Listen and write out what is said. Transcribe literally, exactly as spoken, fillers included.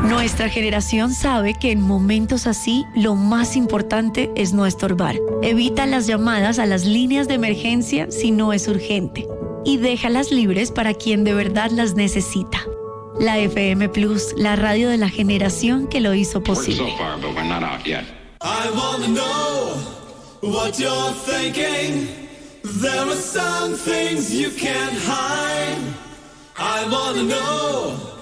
Nuestra generación sabe que en momentos así lo más importante es no estorbar. Evita las llamadas a las líneas de emergencia si no es urgente y déjalas libres para quien de verdad las necesita. La F M Plus, la radio de la generación que lo hizo posible. I wanna know what you're thinking. There are some things you can't hide. I wanna know